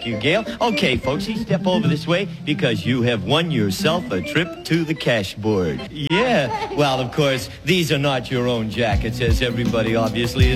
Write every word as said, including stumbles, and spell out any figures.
Thank you, Gail. Okay, folks, you step over this way because you have won yourself a trip to the cash board. Yeah. Well, of course, these are not your own jackets, as everybody obviously is